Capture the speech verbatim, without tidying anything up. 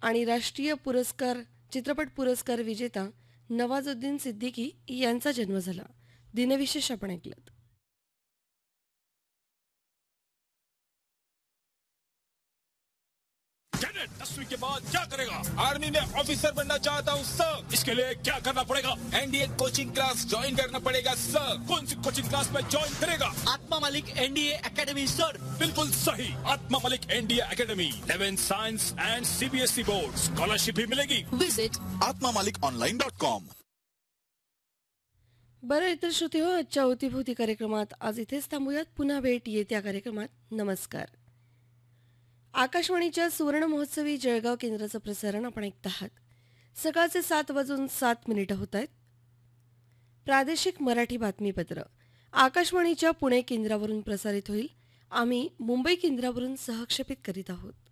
आणि राष्ट्रीय पुरस्कार चित्रपट पुरस्कार विजेता नवाजुद्दीन सिद्दीकी यांचा जन्म झाला. दिनविशेष आपण ऐकलं. दसवीं के बाद क्या करेगा? आर्मी में ऑफिसर बनना चाहता हूँ सर. इसके लिए क्या करना पड़ेगा? एनडीए कोचिंग क्लास ज्वाइन करना पड़ेगा सर. कौन सी कोचिंग क्लास में ज्वाइन करेगा? आत्मा मलिक एनडीए एकेडमी सर. बिल्कुल सही. आत्मा Malik NDA academy. Eleventh science end CBSE board. Scholarship भी मिलेगी. विजिट आत्मा मलिक ऑनलाइन डॉट कॉम. बरं इतर श्रोते हो, आजच्या अवतीभोवती कार्यक्रमात आज इथेच थांबूयात. पुन्हा भेट येत्या कार्यक्रमात. नमस्कार. आकाशवाणीच्या सुवर्ण महोत्सवी जळगाव केंद्राचं प्रसारण आपण ऐकत आहात. सकाळचे सात वाजून सात मिनिटं होत आहेत. प्रादेशिक मराठी बातमीपत्र आकाशवाणीच्या पुणे केंद्रावरून प्रसारित होईल. आम्ही मुंबई केंद्रावरून सहक्षेपित करीत आहोत.